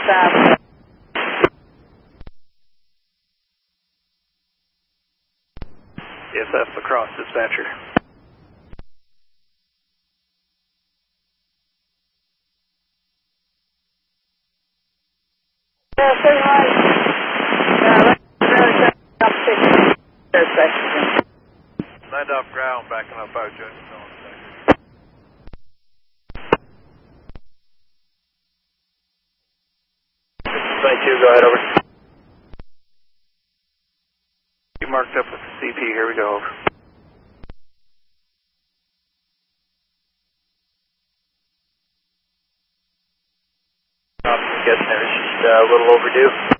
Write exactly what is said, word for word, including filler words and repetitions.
staff. Yes, that's Lacrosse dispatcher. Yeah, say hi. Yeah, let's up six. Land off ground, backing up out Junior. twenty-two, go ahead, over. You marked up with the C P, here we go, over. I'm guessing it was just uh, a little overdue.